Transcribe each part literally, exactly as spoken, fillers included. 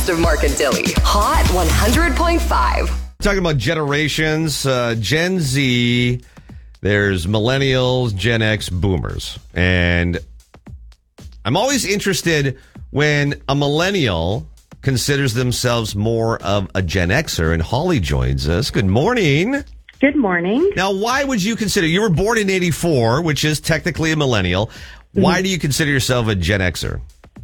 best of Mark and Dilly. Hot one hundred point five. Talking about generations, uh, Gen Z, there's millennials, Gen X, boomers. And I'm always interested when a millennial considers themselves more of a Gen Xer, and Holly joins us. Good morning. Good morning. Now, why would you consider, you were born in eighty-four, which is technically a millennial. Why do you consider yourself a Gen Xer?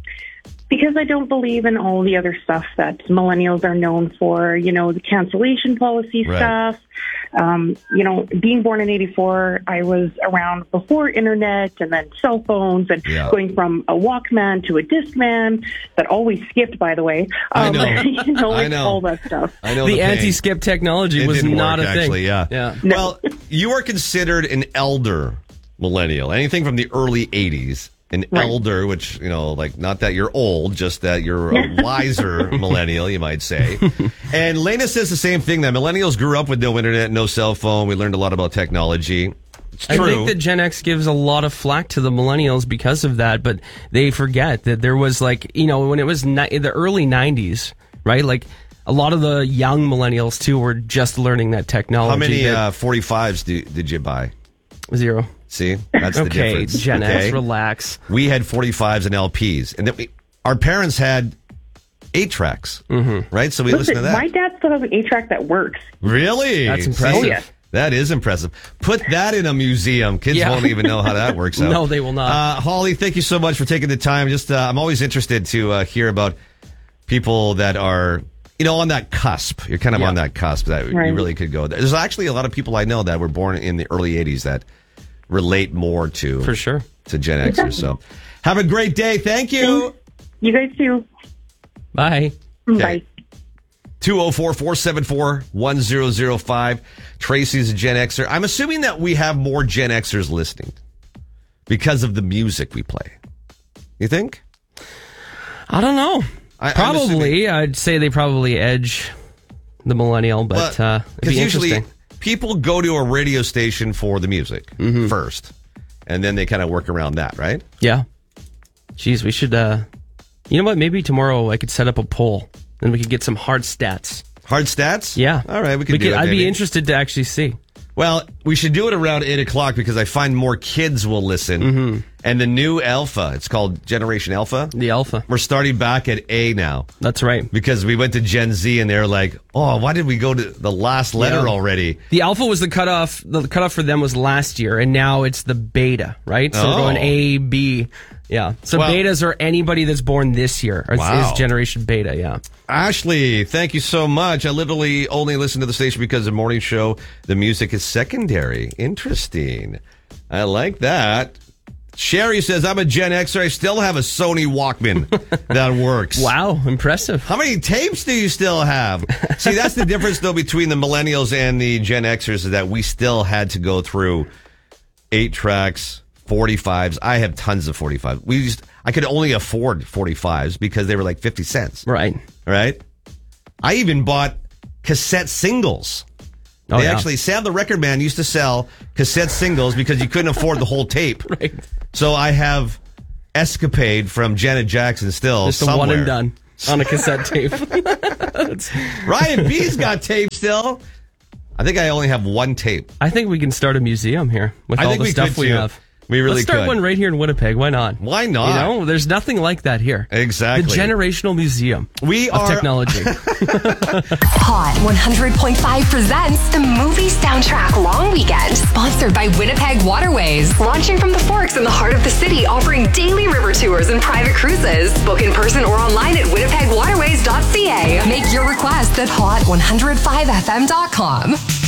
Because I don't believe in all the other stuff that millennials are known for, you know, the cancellation policy Right. stuff. Um, you know, being born in eighty-four, I was around before internet and then cell phones and Yeah. going from a Walkman to a Discman that always skipped, by the way. I Um, know. you know, I like know. all that stuff. I know The pain. anti-skip technology It was didn't not work, a thing. actually, yeah. Yeah. No. Well, you are considered an elder millennial. Anything from the early eighties. An Right. elder, which, you know, like, not that you're old, just that you're a wiser millennial, you might say. And Lena says the same thing, that millennials grew up with no internet, no cell phone. We learned a lot about technology. It's I true. think that Gen X gives a lot of flack to the millennials because of that, but they forget that there was like, you know, when it was ni- in the early nineties, right? Like a lot of the young millennials too were just learning that technology. How many that- uh, forty-fives do, did you buy? Zero. See? That's the Okay, difference. Gen okay? X, relax. We had forty-fives and L Ps. And then we, our parents had eight tracks, mm-hmm. right? So we listened Listen, to that. my dad still has an eight-track that works. Really? That's See? impressive. Oh, yeah. That is impressive. Put that in a museum. Kids Yeah. won't even know how that works out. No, they will not. Uh, Holly, thank you so much for taking the time. Just, uh, I'm always interested to uh, hear about people that are, you know, on that cusp. You're kind of Yeah. on that cusp that Right. you really could go there. There's actually a lot of people I know that were born in the early eighties that relate more to For sure. to Gen Xers. So have a great day. Thank you. You guys too. Bye. Bye. two oh four, four seven four, one oh oh five. Tracy's a Gen Xer. I'm assuming that we have more Gen Xers listening because of the music we play. You think? I don't know. I- I'm probably. I'd say they probably edge the millennial, but Well, uh, it'd be usually interesting. people go to a radio station for the music Mm-hmm. first, and then they kind of work around that, right? Yeah. Jeez, we should, uh, you know what? Maybe tomorrow I could set up a poll and we could get some hard stats. Hard stats? Yeah. All right, we could do it. I'd maybe. be interested to actually see. Well, we should do it around eight o'clock because I find more kids will listen. Mm-hmm. And the new Alpha, it's called Generation Alpha. The alpha. We're starting back at A now. That's right. Because we went to Gen Z and they're like, oh, why did we go to the last letter Yeah. already? The alpha was the cutoff. The cutoff for them was last year, and now it's the beta, right? So Oh. we're going A, B. Yeah. So Well- betas are anybody that's born this year. It's, Wow. is Generation Beta, yeah. Ashley, thank you so much. I literally only listen to the station because the morning show, the music is secondary. Interesting. I like that. Sherry says, I'm a Gen Xer. I still have a Sony Walkman that works. Wow, impressive. How many tapes do you still have? See, that's the difference, though, between the millennials and the Gen Xers is that we still had to go through eight tracks, forty-fives. I have tons of forty-fives. We used, I could only afford forty-fives because they were like fifty cents. Right. Right? I even bought cassette singles. Oh, they yeah. actually, Sam the Record Man used to sell cassette singles because you couldn't afford the whole tape. Right. So I have Escapade from Janet Jackson still Just a somewhere. one and done on a cassette tape. Ryan B's got tape still. I think I only have one tape. I think we can start a museum here with I all think the we stuff could, we too. have. We really Let's start could. one right here in Winnipeg. Why not? Why not? You know, there's nothing like that here. Exactly. The Generational Museum We of are Technology. Hot one hundred point five presents the movie soundtrack long weekend. Sponsored by Winnipeg Waterways. Launching from the Forks in the heart of the city, offering daily river tours and private cruises. Book in person or online at winnipeg waterways dot c a. Make your request at hot one oh five f m dot com.